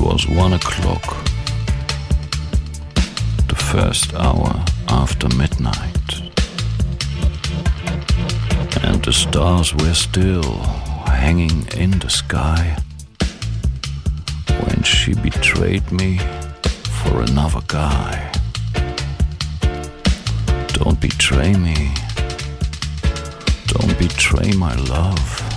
was 1 o'clock, the first hour after midnight, and the stars were still hanging in the sky when she betrayed me for another guy. Don't betray me, don't betray my love.